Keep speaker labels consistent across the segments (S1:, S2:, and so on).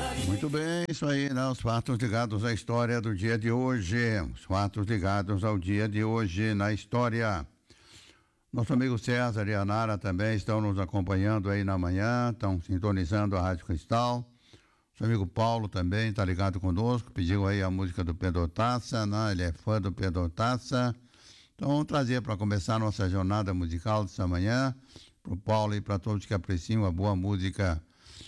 S1: Muito bem, isso aí, né? Os fatos ligados à história do dia de hoje. Os fatos ligados ao dia de hoje na história. Nosso amigo César e a Nara também estão nos acompanhando aí na manhã, estão sintonizando a Rádio Cristal. Nosso amigo Paulo também está ligado conosco, pediu aí a música do Pedro Taça, né? Ele é fã do Pedro Taça. Então vamos trazer para começar a nossa jornada musical dessa manhã, para o Paulo e para todos que apreciam a boa música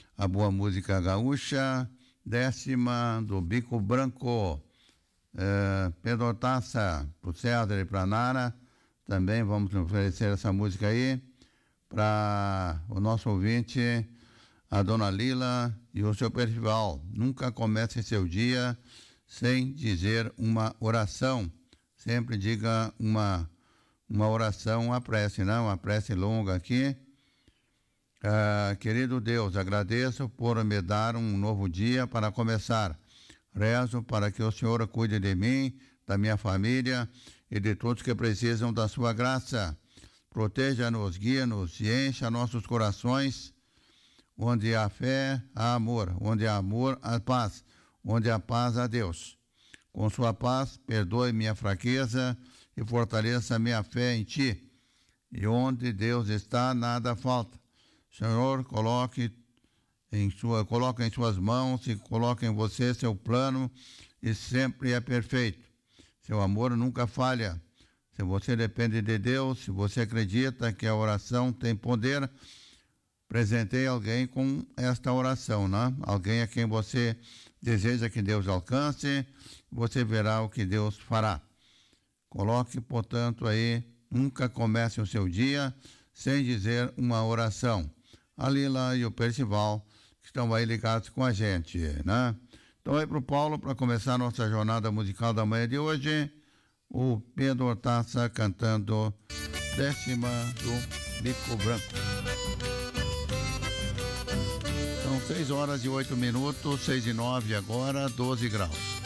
S1: gaúcha. Décima do Bico Branco, Pedro Taça, para o César e para a Nara. Também vamos oferecer essa música aí para o nosso ouvinte, a dona Lila e o seu Percival. Nunca comece seu dia sem dizer uma oração. Sempre diga uma oração, uma prece, né? Uma prece longa aqui. Querido Deus, agradeço por me dar um novo dia para começar. Rezo para que o Senhor cuide de mim, da minha família e de todos que precisam da sua graça. Proteja-nos, guia-nos e encha nossos corações, onde há fé, há amor, onde há amor, há paz, onde há paz, há Deus. Com sua paz, perdoe minha fraqueza e fortaleça minha fé em Ti. E onde Deus está, nada falta. Senhor, coloque em suas mãos e coloque em você seu plano e sempre é perfeito. Seu amor nunca falha. Se você depende de Deus, se você acredita que a oração tem poder, presenteie alguém com esta oração, né? Alguém a quem você deseja que Deus alcance, você verá o que Deus fará. Coloque, portanto, aí, nunca comece o seu dia sem dizer uma oração. A Lila e o Percival que estão aí ligados com a gente, né? Então aí para o Paulo, para começar a nossa jornada musical da manhã de hoje, o Pedro Taça cantando Décima do Bico Branco. São 6 horas e 8 minutos, 6 e 9 agora, 12 graus.